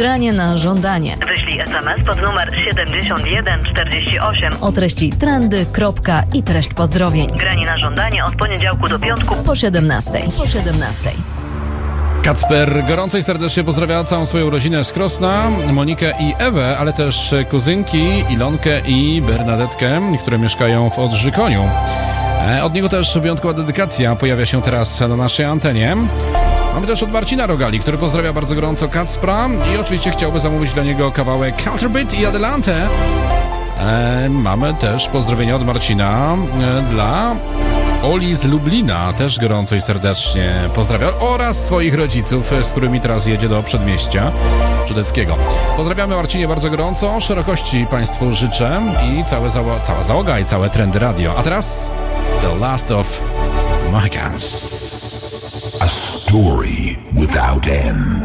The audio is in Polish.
Granie na żądanie. Wyślij SMS pod numer 7148 O treści trendy, kropka i treść pozdrowień. Granie na żądanie od poniedziałku do piątku Po 17. Kacper gorąco i serdecznie pozdrawia całą swoją rodzinę z Krosna, Monikę i Ewę, ale też kuzynki Ilonkę i Bernadetkę, które mieszkają w Odrzykoniu. Od niego też wyjątkowa dedykacja pojawia się teraz na naszej antenie. Mamy też od Marcina Rogali, który pozdrawia bardzo gorąco Kacpra i oczywiście chciałby zamówić dla niego kawałek Culture Beat i Adelante. Mamy też pozdrowienia od Marcina dla Oli z Lublina, też gorąco i serdecznie pozdrawia, oraz swoich rodziców, z którymi teraz jedzie do przedmieścia żydeckiego. Pozdrawiamy, Marcinie, bardzo gorąco, szerokości Państwu życzę i cała załoga i całe Trendy Radio. A teraz The Last of Mohicans. A story without end.